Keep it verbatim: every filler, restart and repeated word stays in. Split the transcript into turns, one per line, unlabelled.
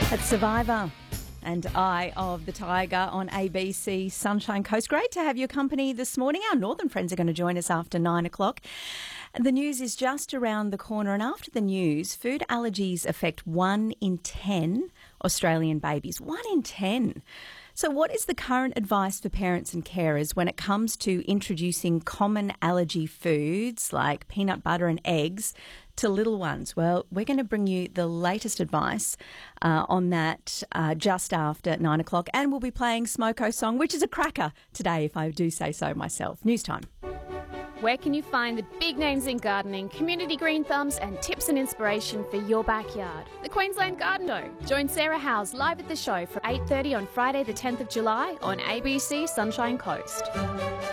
That's Survivor and Eye of the Tiger on A B C Sunshine Coast. Great to have your company this morning. Our northern friends are going to join us after nine o'clock. The news is just around the corner, and after the news, food allergies affect one in ten Australian babies. One in ten. So what is the current advice for parents and carers when it comes to introducing common allergy foods like peanut butter and eggs to little ones? Well, we're going to bring you the latest advice uh, on that uh, just after nine o'clock, and we'll be playing Smoko's song, which is a cracker today, if I do say so myself. News time.
Where can you find the big names in gardening, community green thumbs and tips and inspiration for your backyard? The Queensland Garden Show. Join Sarah Howes live at the show from eight thirty on Friday the tenth of July on A B C Sunshine Coast.